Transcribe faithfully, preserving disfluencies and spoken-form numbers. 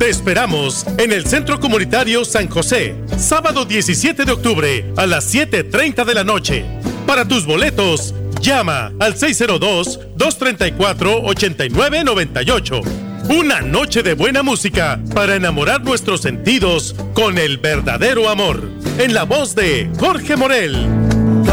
Te esperamos en el Centro Comunitario San José, sábado diecisiete de octubre a las siete treinta de la noche. Para tus boletos, llama al seis cero dos, dos tres cuatro, ocho nueve nueve ocho. Una noche de buena música para enamorar nuestros sentidos con el verdadero amor. En la voz de Jorge Morel.